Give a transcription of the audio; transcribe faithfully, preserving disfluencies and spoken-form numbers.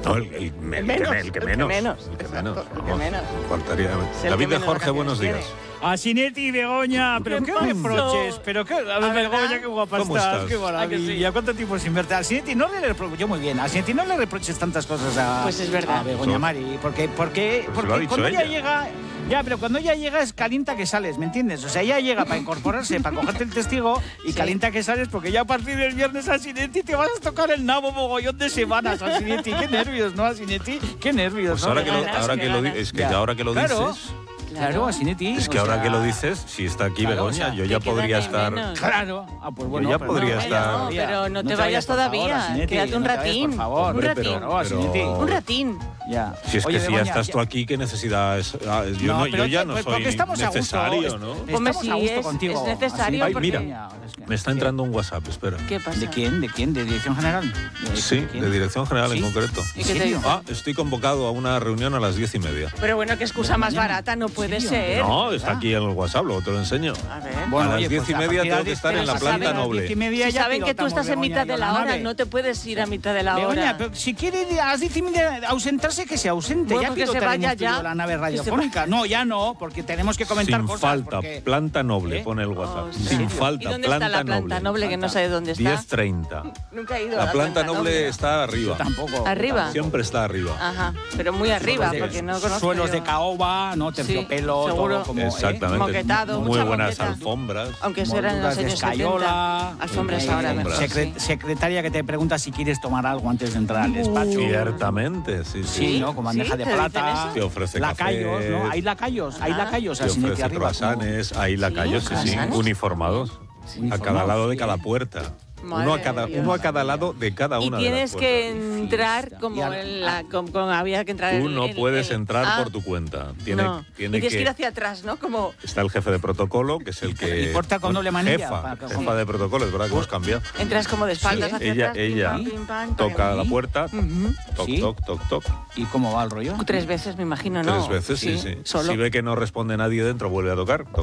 No, el, el, el, el menos. El que menos. El que menos. El que menos. el que menos. Faltaría. El David que de menos Jorge, buenos días. A Sinetti y Begoña, pero qué, ¿Qué reproches, pasó? pero qué, a ¿A ver, verdad? Begoña, qué guapa ¿Cómo estás, estás? qué ¿A que maravilla, sí? cuánto tiempo sin verte. A Sinetti no le reproches, yo muy bien, a Sinetti no le reproches tantas cosas a, Pues es verdad. a Begoña Eso. Mari, porque, porque, Pero se lo ha porque dicho cuando ella ella. llega, ya, pero cuando ella llega es calienta que sales, ¿me entiendes? O sea, ella llega para incorporarse, para cogerte el testigo y Sí. calienta que sales porque ya a partir del viernes a Sinetti te vas a tocar el nabo mogollón de semanas a Sinetti, qué nervios, ¿no? A Sinetti, qué nervios, Pues ¿no? ahora que lo, ganas, ahora qué que lo, di- ganas. es que Ya. ahora que lo Claro. dices, Claro, a Sinetti. es que o ahora sea, que lo dices, si está aquí claro, Begoña, o sea, yo te ya queda podría de estar. menos. Claro. Ah, pues bueno, ya pero podría no, estar- no, No, pero no te te vayas por favor, todavía, Sinetti, quédate un no te vayas, ratín. por favor. Un Hombre, ratín. pero- No, Sinetti. Un ratín. Ya. Si es Oye, que si ya Begoña, estás tú aquí, ¿qué necesidad es? Ah, yo, No, no, pero yo ya que- no pues soy porque estamos a gusto, necesario, es- ¿no? Hombre, Estamos sí, a gusto es- contigo. es necesario Así- Ay, mira, porque- me está entrando un WhatsApp, espera. ¿Qué pasa? ¿De quién? ¿De quién? ¿De Dirección General? ¿De Sí, quién? de Dirección General ¿Sí? en concreto. ¿Y ¿En qué te serio? dice? Ah, estoy convocado a una reunión a las diez y media. Pero bueno, qué excusa más Mañana. barata no puede ¿En serio? ser. No, está aquí en el WhatsApp, luego te lo enseño. A ver. Bueno, a las oye, diez pues y a media partir tengo de que las estar en diez- la pero planta saben, a las noble. diez y media Si ya saben que tú pilotamos, estás en Begoña, mitad yo de la hora, nave. no te puedes ir a mitad de la Begoña, hora. pero si quiere a las diez y media ausentarse, que se ausente. Bueno, ya pues que se pilotaremos vaya tú y yo ya. la nave Que se radiofónica. No, ya no, porque tenemos que comentar Sin cosas. falta, porque- planta noble, ¿Eh? pone el WhatsApp. Oh, Sin ¿serio? falta, ¿Y dónde planta está la planta noble? Que no sé dónde está. diez treinta. Nunca he ido a La planta noble está arriba. Tampoco. ¿Arriba? Siempre está arriba. Ajá, pero muy arriba, de- porque no conozco Suelos yo. de caoba, ¿no? Terciopelo, Sí, seguro. todo como. ¿eh? Exactamente. Moquetado, Muy mucha buenas moqueta. alfombras. Aunque eso era en los Molduras de años escayola, setenta. Alfombras eh, ahora alfombras. mejor. secre- sí. Secretaria que te pregunta si quieres tomar algo antes de entrar al despacho. Ciertamente, sí, sí. Sí, ¿no? Con bandeja ¿Sí? de ¿Te dicen plata. eso? Te ofrece lacayos, café. ¿no? Hay lacayos, hay Ah. lacayos Te al Sinetti ofrece arriba. croissants, hay lacayos, sí, sí, ¿croissants? uniformados. A cada Uniformados, lado de sí. cada puerta. Madre Uno a cada, de Dios. uno a cada lado de cada Y una de las tienes puertas. que entrar Fiesta. como Y al- en la, como, como había que entrar Tú en- no en- puedes en- entrar Ah, por tu cuenta. Tiene, no. tiene y tienes que... que ir hacia atrás, ¿no? Como Está el jefe de protocolo, que es el que... Y puerta con doble manilla, Jefa, para que- jefa de protocolo, es verdad que hemos cambiado. entras como de espaldas Sí, hacia Ella, atrás. pim, ella pam, pim, pam, toca pam. la puerta, Ujú. toc, Sí. toc, toc, toc. ¿Y cómo va el rollo? Tres veces, me imagino, ¿no? Tres veces, sí, sí. Solo. Si ve que no responde nadie dentro, vuelve a tocar. Toc,